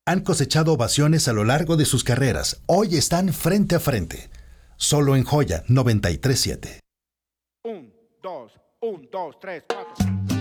Han cosechado ovaciones a lo largo de sus carreras. Hoy están frente a frente. Solo en Joya 93.7. 1, 2, 1, 2, 3, 4.